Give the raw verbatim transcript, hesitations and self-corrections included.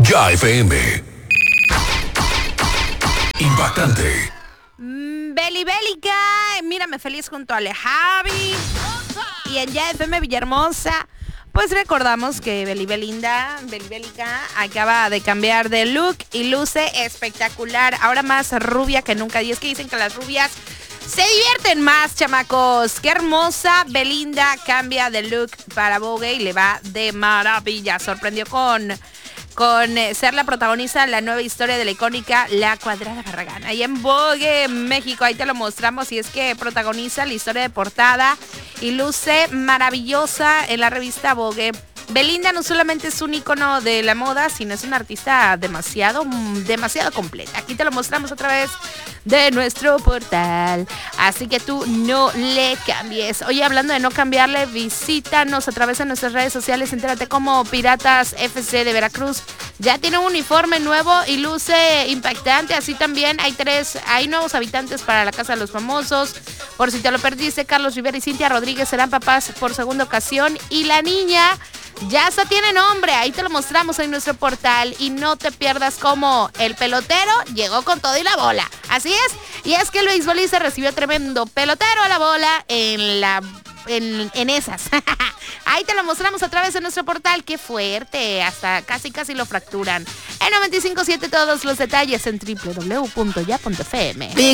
Ya F M. Impactante. Mm, Beli Bélica, mírame feliz junto a Ale Javi. Y en Ya F M Villahermosa, pues recordamos que Beli Belinda, Beli Bélica, acaba de cambiar de look y luce espectacular. Ahora más rubia que nunca. Y es que dicen que las rubias se divierten más, chamacos. Qué hermosa Belinda cambia de look para Vogue y le va de maravilla. Sorprendió con... con eh, ser la protagonista de la nueva historia de la icónica La Cuadrada Barragán. Ahí en Vogue, México, ahí te lo mostramos. Y es que protagoniza la historia de portada y luce maravillosa en la revista Vogue. Belinda no solamente es un ícono de la moda, sino es una artista demasiado, demasiado completa. Aquí te lo mostramos a través de nuestro portal. Así que tú no le cambies. Oye, hablando de no cambiarle, visítanos a través de nuestras redes sociales. Entérate cómo Piratas F C de Veracruz ya tiene un uniforme nuevo y luce impactante. Así también hay tres, hay nuevos habitantes para la Casa de los Famosos. Por si te lo perdiste, Carlos Rivera y Cintia Rodríguez serán papás por segunda ocasión. Y la niña ya hasta tiene nombre, ahí te lo mostramos en nuestro portal. Y no te pierdas cómo el pelotero llegó con todo y la bola. Así es, y es que el beisbolista recibió tremendo pelotero a la bola en la... En, en esas. Ahí te lo mostramos a través de nuestro portal. Qué fuerte, hasta casi casi lo fracturan. En noventa y cinco punto siete todos los detalles en doble u doble u doble u punto ya punto f m.